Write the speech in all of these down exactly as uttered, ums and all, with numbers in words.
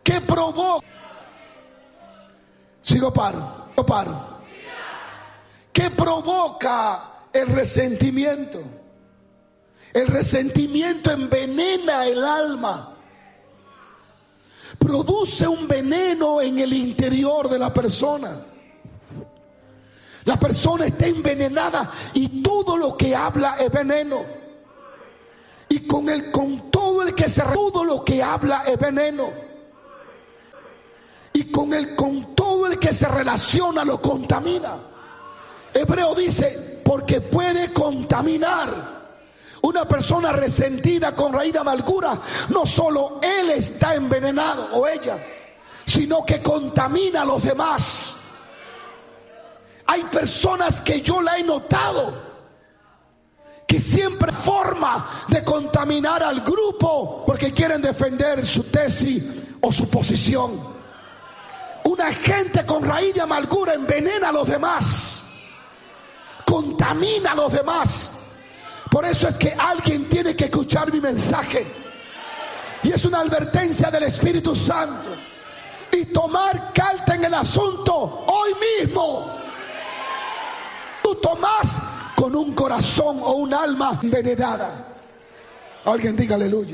¿Qué provoca? Sigo paro, sigo paro. ¿Qué provoca el resentimiento? El resentimiento envenena el alma. Produce un veneno en el interior de la persona. La persona está envenenada y todo lo que habla es veneno. Y con el, con todo el que se todo lo que habla es veneno. Y con el, con todo el que se relaciona lo contamina. Hebreo dice, porque puede contaminar. Una persona resentida con raíz de amargura, no solo él está envenenado o ella, sino que contamina a los demás. Hay personas que yo la he notado que siempre forma de contaminar al grupo porque quieren defender su tesis o su posición. Una gente con raíz de amargura envenena a los demás, contamina a los demás. Por eso es que alguien tiene que escuchar mi mensaje. Y es una advertencia del Espíritu Santo. Y tomar carta en el asunto hoy mismo. Tú tomás con un corazón o un alma envenenada. Alguien diga aleluya.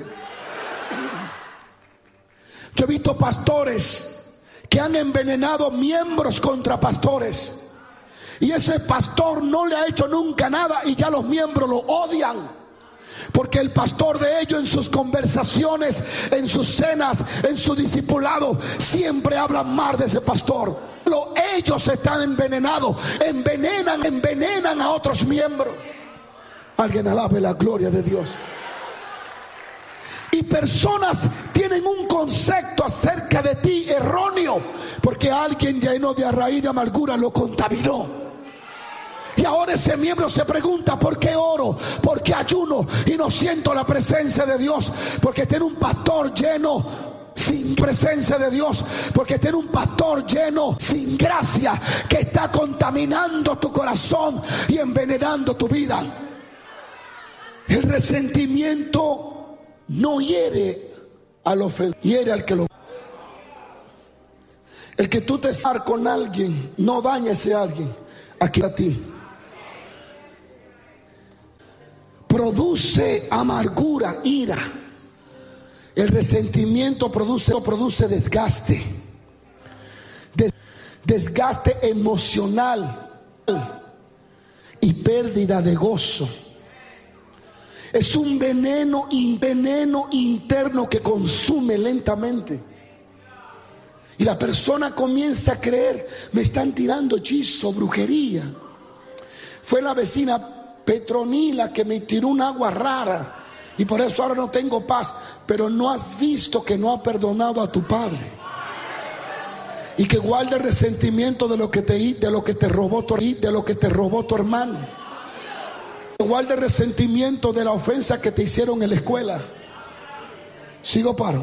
Yo he visto pastores que han envenenado miembros contra pastores. Y ese pastor no le ha hecho nunca nada y ya los miembros lo odian. Porque el pastor de ellos en sus conversaciones, en sus cenas, en su discipulado, siempre hablan mal de ese pastor. Lo, ellos están envenenados, envenenan, envenenan a otros miembros. Alguien alabe la gloria de Dios. Y personas tienen un concepto acerca de ti erróneo, porque alguien lleno de raíz de amargura lo contaminó. Y ahora ese miembro se pregunta: ¿por qué oro? ¿Por qué ayuno? Y no siento la presencia de Dios. Porque tiene un pastor lleno sin presencia de Dios. Porque tiene un pastor lleno sin gracia, que está contaminando tu corazón y envenenando tu vida. El resentimiento no hiere al ofensor, hiere al que lo. El que tú te sar con alguien no daña a ese alguien. Aquí a ti. Produce amargura, ira. El resentimiento produce, produce desgaste. Des, desgaste emocional y pérdida de gozo. Es un veneno, un veneno interno que consume lentamente. Y la persona comienza a creer: me están tirando hechizo, brujería. Fue la vecina Petronila que me tiró un agua rara y por eso ahora no tengo paz. Pero no has visto que no ha perdonado a tu padre, y que guarda el resentimiento de lo que te de lo que te robó tu de lo que te robó tu hermano. Guarda el resentimiento de la ofensa que te hicieron en la escuela. Sigo paro.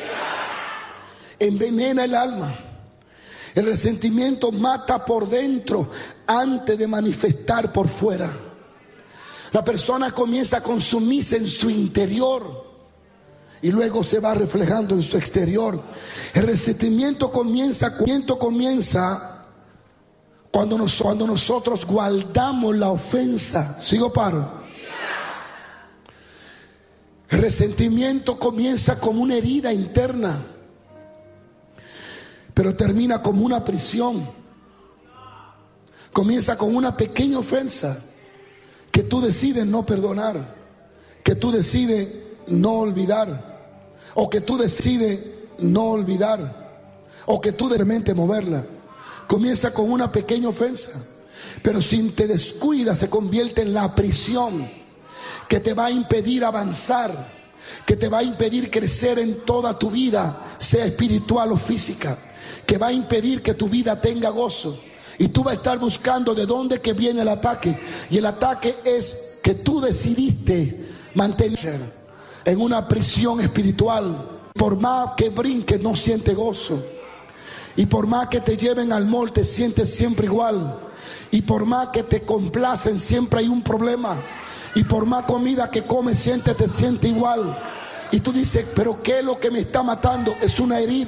Envenena el alma. El resentimiento mata por dentro antes de manifestar por fuera. La persona comienza a consumirse en su interior y luego se va reflejando en su exterior. El resentimiento comienza, comienza cuando, nos, cuando nosotros guardamos la ofensa. ¿Sigo paro? El resentimiento comienza como una herida interna, pero termina como una prisión. Comienza con una pequeña ofensa que tú decides no perdonar, que tú decides no olvidar, o que tú decides no olvidar, o que tú de repente moverla. Comienza con una pequeña ofensa, pero si te descuidas se convierte en la prisión que te va a impedir avanzar, que te va a impedir crecer en toda tu vida, sea espiritual o física, que va a impedir que tu vida tenga gozo. Y tú vas a estar buscando de dónde que viene el ataque. Y el ataque es que tú decidiste mantenerse en una prisión espiritual. Por más que brinques no sientes gozo. Y por más que te lleven al mall te sientes siempre igual. Y por más que te complacen siempre hay un problema. Y por más comida que comes sientes te sientes igual. Y tú dices: pero ¿qué es lo que me está matando? Es una herida.